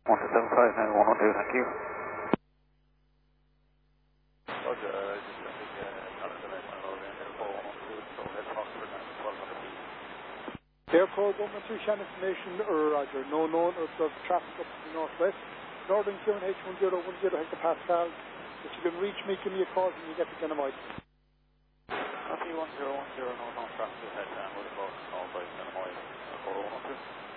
1759112, thank you. Roger, just sending Canada National over in Airport 112, so head Oxford and 1200 feet. Airport 112, Shannon information, Roger, no known observed traffic up to the northwest. Northern QNH 1010 hectopascal. If you can reach me, give me a call when you get to Dynamite. Copy 1010, no known traffic ahead, and with a call by Dynamite, Airport 112.